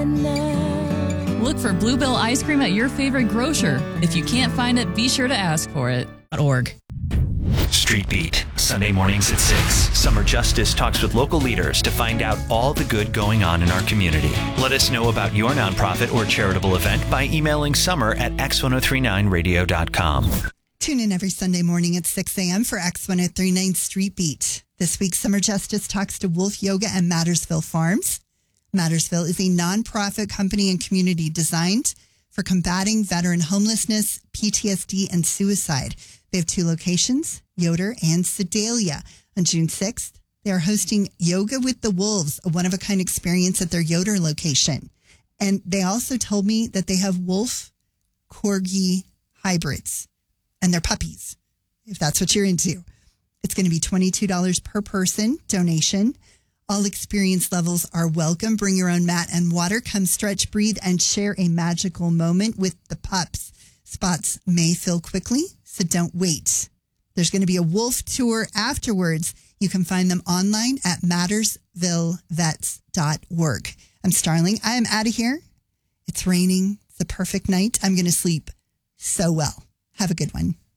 Look for Bluebell ice cream at your favorite grocer. If you can't find it, be sure to ask for it. .org. Street Beat, Sunday mornings at 6. Summer Justice talks with local leaders to find out all the good going on in our community. Let us know about your nonprofit or charitable event by emailing summer@x1039radio.com. Tune in every Sunday morning at 6 a.m. for X1039 Street Beat. This week, Summer Justice talks to Wolf Yoga and Mattersville Farms. Mattersville is a nonprofit company and community designed for combating veteran homelessness, PTSD, and suicide. They have 2 locations, Yoder and Sedalia. On June 6th, they are hosting Yoga with the Wolves, a one-of-a-kind experience at their Yoder location. And they also told me that they have wolf corgi hybrids and they're puppies, if that's what you're into. It's going to be $22 per person donation. All experience levels are welcome. Bring your own mat and water. Come stretch, breathe, and share a magical moment with the pups. Spots may fill quickly, so don't wait. There's going to be a wolf tour afterwards. You can find them online at mattersvillevets.org. I'm Starling. I am out of here. It's raining. It's the perfect night. I'm going to sleep so well. Have a good one.